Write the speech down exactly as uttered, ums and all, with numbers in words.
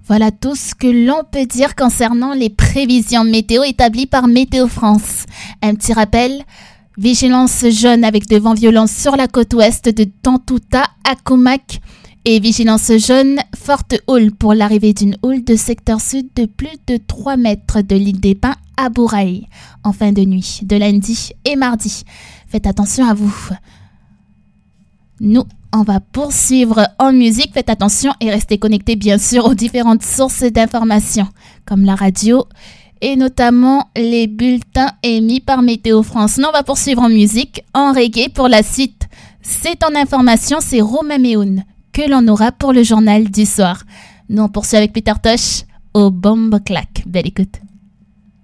Voilà tout ce que l'on peut dire concernant les prévisions météo établies par Météo France. Un petit rappel, vigilance jaune avec de vents violents sur la côte ouest de Tantouta à Comac et vigilance jaune forte houle pour l'arrivée d'une houle de secteur sud de plus de trois mètres de l'île des Pins à Bourail en fin de nuit de lundi et mardi. Faites attention à vous. Nous, on va poursuivre en musique. Faites attention et restez connectés bien sûr aux différentes sources d'informations comme la radio et notamment les bulletins émis par Météo France. Nous, on va poursuivre en musique, en reggae pour la suite. C'est en information, c'est Romain Méoun que l'on aura pour le journal du soir. Nous, on poursuit avec Peter Tosh au Bomb Clack. Belle écoute.